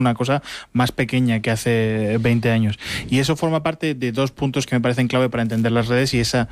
una cosa más pequeña que hace 20 años. Y eso forma parte de dos puntos que me parecen clave para entender las redes y esa,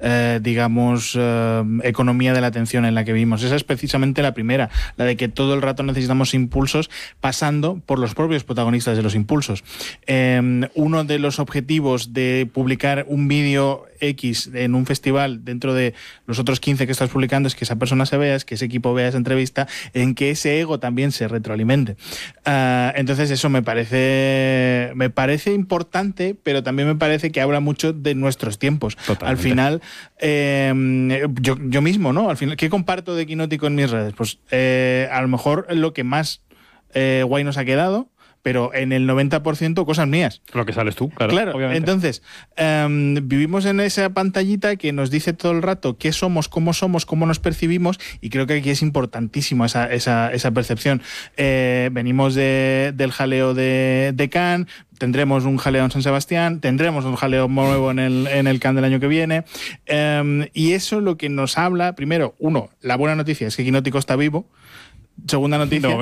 economía de la atención en la que vivimos. Esa es precisamente la primera, la de que todo el rato necesitamos impulsos pasando por los propios protagonistas de los impulsos. Uno de los objetivos de publicar un vídeo X en un festival dentro de los otros 15 que estás publicando es que esa persona se vea, es que ese equipo vea esa entrevista, en que ese ego también se retroalimente. Entonces eso me parece importante, pero también me parece que habla mucho de nuestros tiempos. Totalmente. Al final, yo mismo, ¿no? Al final, ¿qué comparto de Quinótico en mis redes? Pues a lo mejor lo que más guay nos ha quedado, pero en el 90% cosas mías. Lo que sales tú, claro. Claro, obviamente. entonces, vivimos en esa pantallita que nos dice todo el rato qué somos, cómo nos percibimos, y creo que aquí es importantísimo esa percepción. Venimos del jaleo de Cannes, tendremos un jaleo en San Sebastián, tendremos un jaleo nuevo en el Cannes del año que viene, y eso lo que nos habla, primero, la buena noticia es que Quinótico está vivo. Segunda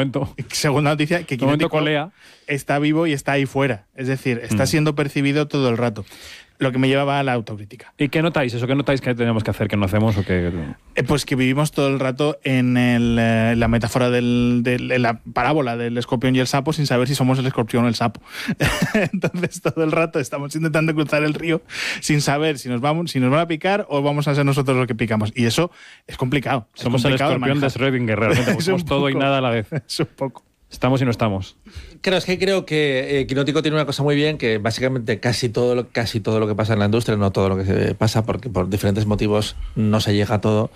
noticia, que Quinótico está vivo y está ahí fuera. Es decir, está siendo percibido todo el rato. Lo que me llevaba a la autocrítica. ¿Y qué notáis? ¿Eso qué notáis que tenemos que hacer, que no hacemos o que...? Pues que vivimos todo el rato en la metáfora en la parábola del escorpión y el sapo sin saber si somos el escorpión o el sapo. Entonces todo el rato estamos intentando cruzar el río sin saber si nos van a picar o vamos a ser nosotros los que picamos. Y eso es complicado. Somos el escorpión de Schrödinger, realmente. Somos todo y nada a la vez. Es un poco. Estamos y no estamos. Creo que Quinótico tiene una cosa muy bien, que básicamente casi todo lo que pasa en la industria, no todo lo que se pasa, porque por diferentes motivos no se llega a todo,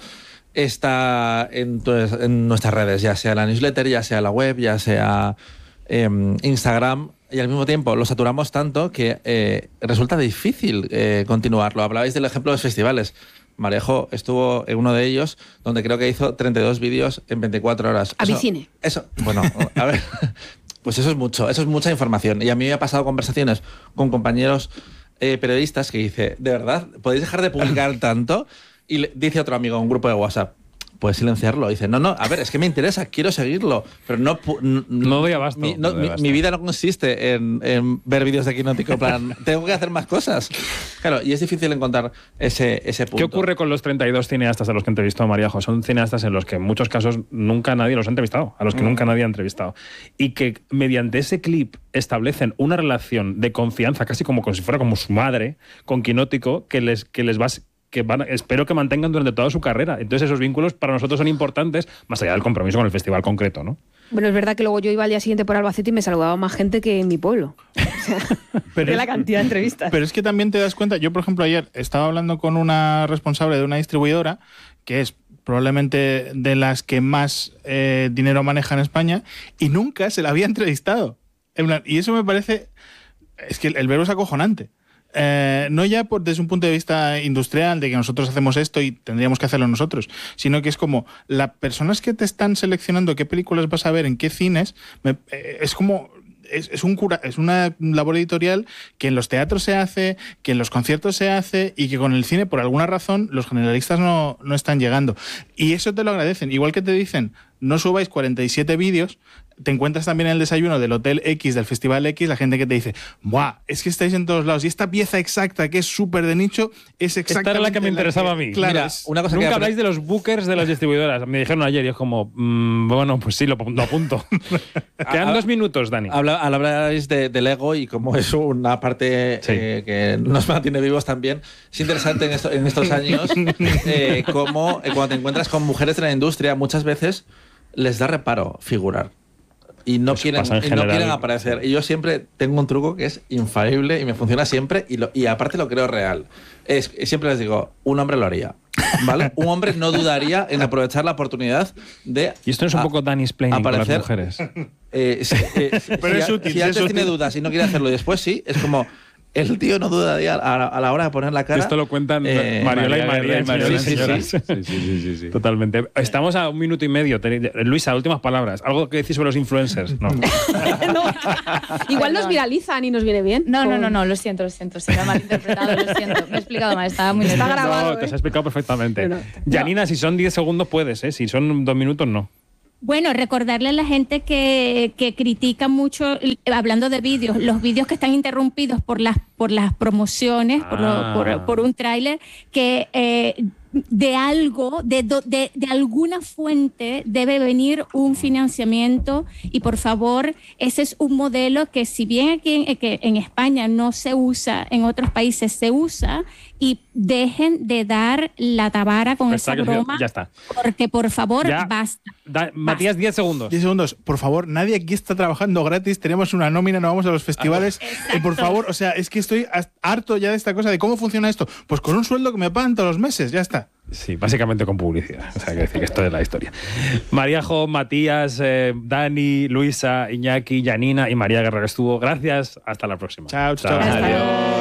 está en nuestras redes, ya sea la newsletter, ya sea la web, ya sea Instagram, y al mismo tiempo lo saturamos tanto que resulta difícil continuarlo. Hablabais del ejemplo de los festivales. Marejo estuvo en uno de ellos donde creo que hizo 32 vídeos en 24 horas. Avicine. Bueno, a ver, pues eso es mucha información. Y a mí me ha pasado conversaciones con compañeros periodistas que dice, ¿de verdad podéis dejar de publicar tanto? Y le dice otro amigo en un grupo de WhatsApp, puedes silenciarlo. Dice, no, a ver, es que me interesa, quiero seguirlo, pero no doy abasto. Mi vida no consiste en ver vídeos de Quinótico, en plan, tengo que hacer más cosas. Claro, y es difícil encontrar ese punto. ¿Qué ocurre con los 32 cineastas a los que entrevistó Mariajo? Son cineastas en los que en muchos casos nunca nadie los ha entrevistado, a los que nunca nadie ha entrevistado. Y que mediante ese clip establecen una relación de confianza, casi como si fuera como su madre, con Quinótico, espero que mantengan durante toda su carrera. Entonces esos vínculos para nosotros son importantes, más allá del compromiso con el festival concreto, ¿no? Bueno, es verdad que luego yo iba al día siguiente por Albacete y me saludaba más gente que en mi pueblo. O sea, de la cantidad de entrevistas. Pero es que también te das cuenta, yo por ejemplo ayer estaba hablando con una responsable de una distribuidora que es probablemente de las que más dinero maneja en España y nunca se la había entrevistado. Y eso me parece, es que el verbo es acojonante. No ya desde un punto de vista industrial, de que nosotros hacemos esto y tendríamos que hacerlo nosotros, sino que es como las personas que te están seleccionando qué películas vas a ver, en qué cines, es como... Es una labor editorial que en los teatros se hace, que en los conciertos se hace y que con el cine, por alguna razón, los generalistas no están llegando. Y eso te lo agradecen. Igual que te dicen, no subáis 47 vídeos, te encuentras también en el desayuno del Hotel X, del Festival X, la gente que te dice, ¡buah! Es que estáis en todos lados. Y esta pieza exacta, que es súper de nicho, es exactamente... Esta era la que me interesaba a mí. Claro, mira, una cosa nunca habláis de los bookers de las distribuidoras. Me dijeron ayer y es como, bueno, pues sí, lo apunto. Quedan 2 minutos, Dani. Habláis del ego y cómo es una parte que nos mantiene vivos también. Es interesante en estos años cómo cuando te encuentras con mujeres de la industria, muchas veces les da reparo figurar. Y no quieren aparecer. Y yo siempre tengo un truco que es infalible y me funciona siempre y aparte lo creo real. Siempre les digo, un hombre lo haría, ¿vale? Un hombre no dudaría en aprovechar la oportunidad de... Y esto no es un poco Danny's Planning con las mujeres. Pero es útil. Si antes tiene dudas y no quiere hacerlo y después sí, es como... El tío no dudaría a la hora de poner la cara. Esto lo cuentan Mariola y María. Sí. Totalmente. Estamos a 1 minuto y medio. Luisa, últimas palabras. ¿Algo que decís sobre los influencers? No. No. Igual nos viralizan y nos viene bien. No, lo siento. Se me ha malinterpretado, lo siento. Me he explicado mal, estaba muy Está nerviosa. grabado. No, te has explicado perfectamente. Janina, si son 10 segundos puedes, ¿eh? Si son 2 minutos, no. Bueno, recordarle a la gente que critica mucho, hablando de vídeos, los vídeos que están interrumpidos por las promociones, por un tráiler, que de alguna fuente debe venir un financiamiento, y por favor, ese es un modelo que, si bien aquí en España no se usa, en otros países se usa, y dejen de dar la tabara con esa broma. Ya está. Porque, por favor, ya, basta. Matías, 10 segundos. 10 segundos. Por favor, nadie aquí está trabajando gratis. Tenemos una nómina, no vamos a los festivales. Por favor, o sea, es que estoy harto ya de esta cosa de cómo funciona esto. Pues con un sueldo que me pagan todos los meses, ya está. Sí, básicamente con publicidad. O sea, que decir que esto es la historia. Maríajo, Matías, Dani, Luisa, Iñaki, Janina y María Guerra que estuvo. Gracias. Hasta la próxima. Chao, chao. Adiós.